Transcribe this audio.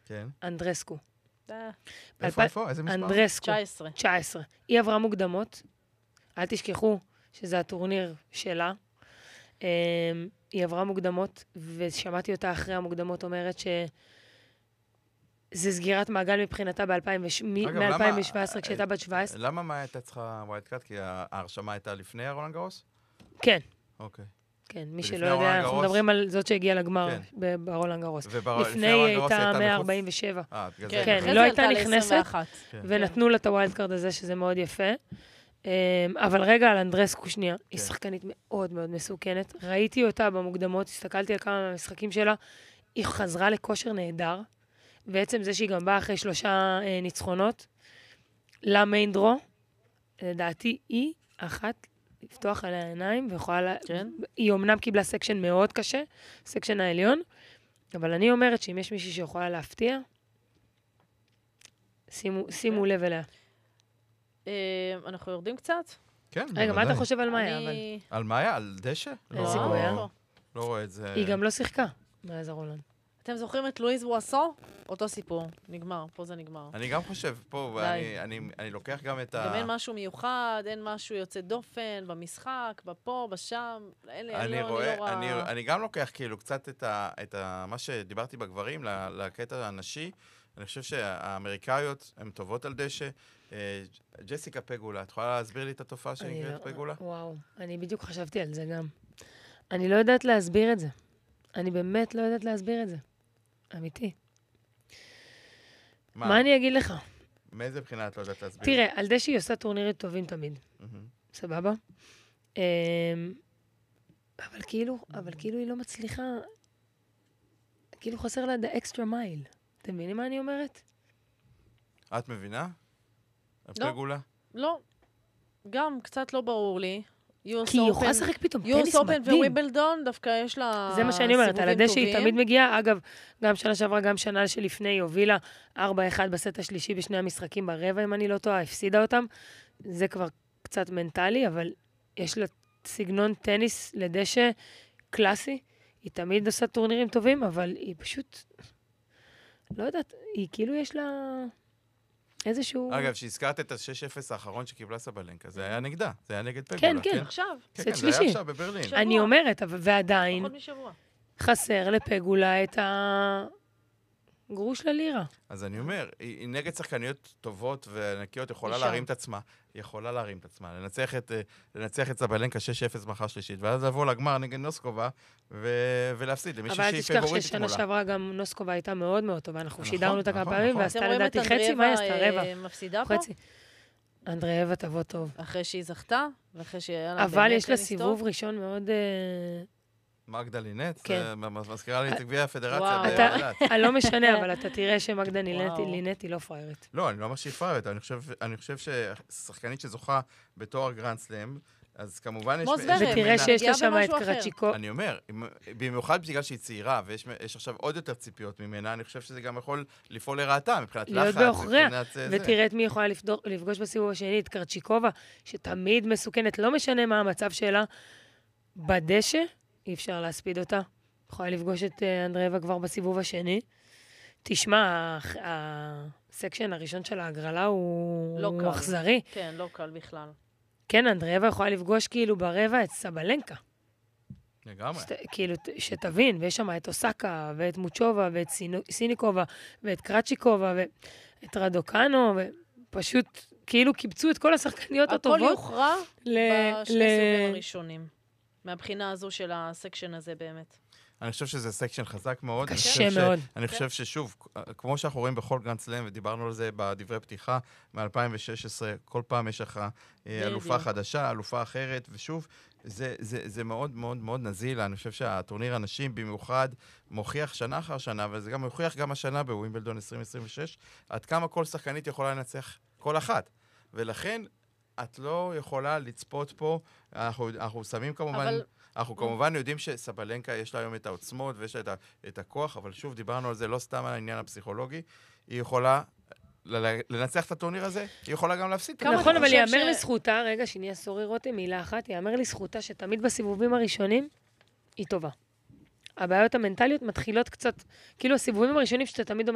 כן. אנדרסקו. איפה? איזה מספר? אנדרסקו. 19. 19. היא עברה מוקדמות. אל תשכחו שזה הטורניר שלה. היא עברה מוקדמות, ושמעתי אותה אחרי המוקדמות אומרת זה סגירת מעגל מבחינתה מ-2017, כשהייתה בת 17. למה מה הייתה צריכה ווילד קאט? כי ההרשמה הייתה לפני הרולנד גארוס? כן. אוקיי. כן, מי שלא יודע, אנחנו מדברים על זאת שהגיעה לגמר ברולנד גארוס. לפני היא הייתה 147. כן, היא לא הייתה נכנסת, ונתנו לה את הווילד קארד הזה, שזה מאוד יפה. אבל רגע על אנדרסקו שנייה, היא שחקנית מאוד מאוד מסוכנת. ראיתי אותה במוקדמות, הסתכלתי על כמה מהמשחקים שלה, היא חזרה לכושר נהדר, בעצם זה שהיא גם באה אחרי 3 ניצחונות, למיין דרו, לדעתי היא אחת לפתוח על העיניים, היא אומנם קיבלה סקשן מאוד קשה, סקשן העליון, אבל אני אומרת שאם יש מישהי שיכולה להפתיע, שימו לב אליה. אנחנו יורדים קצת? כן, רגע, מה אתה חושב על מאיה? על מאיה? על דשא? אין סיכוי. לא רואה את זה. היא גם לא שיחקה מאז הרולנד. אתם זוכרים את לואיז וואסו? אותו סיפור. נגמר, פה זה נגמר. אני גם חושב, פה, אני לוקח גם את גם אין משהו מיוחד, אין משהו יוצא דופן, במשחק, בפה, בשם. אני גם לוקח כאילו קצת את מה שדיברתי בגברים, לקטע הנשי. אני חושב שהאמריקאיות הן טובות על דשא. ג'סיקה פגולה, את יכולה להסביר לי את התופעה שנקראת פגולה? וואו, אני בדיוק חשבתי על זה גם. אני לא יודעת להסביר את זה. אני באמת לא יודעת להסביר את זה. אמיתי. מה אני אגיד לך? מאיזה בחינה את לא יודעת להסביר? תראה, על דשא היא עושה טורנירים טובים תמיד. סבבה? אבל כאילו היא לא מצליחה, כאילו חסר לה the extra mile. אתם מבינים מה אני אומרת? את מבינה? הפגולה? לא. גם קצת לא ברור לי. כי היא יכולה לשחק פתאום טניס US מדהים. Open ווימבלדון, דווקא יש לה סיבובים טובים. זה מה שאני אומרת, על הדשא היא תמיד מגיעה. אגב, גם שנה שעברה, גם שנה שלפני, היא הובילה 4-1 בסט השלישי בשני המשחקים ברבע, אם אני לא טועה, הפסידה אותם. זה כבר קצת מנטלי, אבל יש לה סגנון טניס לדשא קלאסי. היא תמיד עושה טורנירים טובים, אבל היא פשוט, לא יודעת, היא כאילו יש לה איזשהו... אגב, שהזכרת את ה-6-0 האחרון שקיבלה סבלנקה, זה היה נגדה, זה היה נגד פגולה. כן, כן. עכשיו. כן, זה היה עכשיו בברלין. אני אומרת, ועדיין, פחות משבוע. חסר לפגולה את הגרוש ללירה. אז אני אומר, היא נגד שחקניות טובות וענקיות, יכולה להרים את עצמה. היא יכולה להרים את עצמה, לנצח את סבלנקה 6-0 מחר שלישית, ואז לבוא לגמר נגד נוסקובה ולהפסיד למישהי שהיא פייבוריטית מולה. אבל תשכח ששנה שעברה גם נוסקובה הייתה מאוד מאוד טובה, אנחנו שידרנו אותה כמה פעמים, ועשתה לדעתי חצי, מה היא עשתה? רבע. מפסידה פה? אנדריאבה תבוא טוב. אחרי שהיא זכתה, ואחרי שהיה לה... אבל יש לה סיבוב ראשון מאוד... מגדה לינט, כן. מזכירה לי את גביע הפדרציה באילת. לא משנה, אבל אתה תראה שמגדה לינט היא לא פריירית. לא, אני לא אומר שהיא פריירית, אני חושב ששחקנית שזוכה בתואר גרנד סלאם, אז כמובן יש... ותראה שיש לה שם את קרצ'יקוב. אני אומר, במיוחד בגלל שהיא צעירה, ויש עכשיו עוד יותר ציפיות ממנה, אני חושב שזה גם יכול לפעול לרעתה, מבחינת לחץ. להיות באוכריה, ותראה את מי יכולה לפגוש בסיבוב השני, את קרצ'יקובה, שתמיד מסוכנת, לא משנה מה המצב שלה, בדשא, אי אפשר להספיד אותה. יכולה לפגוש את אנדריאבה כבר בסיבוב השני. תשמע, הסקשן הראשון של ההגרלה הוא אכזרי. כן, לא קל בכלל. כן, אנדריאבה יכולה לפגוש כאילו ברבע את סבלנקה. לגמרי. כאילו, שתבין, ויש שם את אוסקה, ואת מוצ'ובה, ואת סיניקובה, ואת קרצ'יקובה, ואת רדוקנו, ופשוט כאילו קיבצו את כל השחקניות הטובות. הכל יוכרע בשני סבבים הראשונים. מהבחינה הזו של הסקשן הזה באמת. אני חושב שזה סקשן חזק מאוד. קשה מאוד. אני חושב ששוב, כמו שאנחנו רואים בכל גרנד סלאם, ודיברנו על זה בדברי פתיחה, מ-2016, כל פעם יש לך אלופה חדשה, אלופה אחרת, ושוב, זה מאוד מאוד מאוד נזיל. אני חושב שהטורניר הנשים במיוחד מוכיח שנה אחר שנה, וזה גם מוכיח גם השנה בווימבלדון 2026, עד כמה כל שחקנית יכולה לנצח כל אחת. ולכן, את לא יכולה לצפות פה, אנחנו שמים כמובן... אנחנו כמובן יודעים שסבלנקה יש לה היום את העוצמות ויש לה את הכוח, אבל שוב דיברנו על זה לא סתם על העניין הפסיכולוגי, היא יכולה לנצח את הטורניר הזה, היא יכולה גם להפסיד. נכון, אבל יאמר לזכותה, רגע, שנייה, סורי רותם, מילה אחת, יאמר לזכותה שתמיד בסיבובים הראשונים היא טובה. הבעיות המנטליות מתחילות קצת, כאילו הסיבובים הראשונים שאתה תמיד אומר,